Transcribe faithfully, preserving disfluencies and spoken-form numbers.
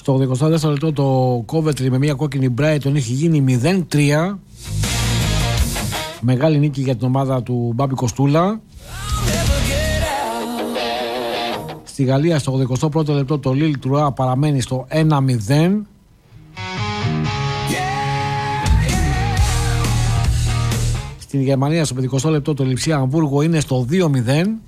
Στο ογδοηκοστό δεύτερο λεπτό το Coventry με μια κόκκινη Brighton έχει γίνει μηδέν τρία. Μεγάλη νίκη για την ομάδα του Μπάμπη Κοστούλα. Στη Γαλλία στο ογδοηκοστό πρώτο λεπτό το Lille Troyes παραμένει στο ένα μηδέν. Στην Γερμανία στο πενηκοστό λεπτό το Λιψία Αμβούργο είναι στο δύο μηδέν.